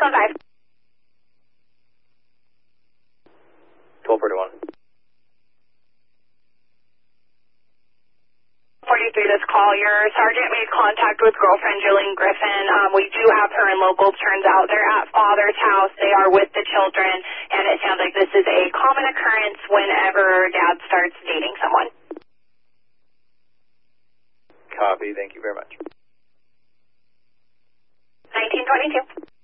5. 1241. 43, this call. Your sergeant made contact with girlfriend Jillian Griffin. We do have her in locals. Turns out they're at father's house. They are with the children, and it sounds like this is a common occurrence whenever dad starts dating someone. Copy. Thank you very much. 1922.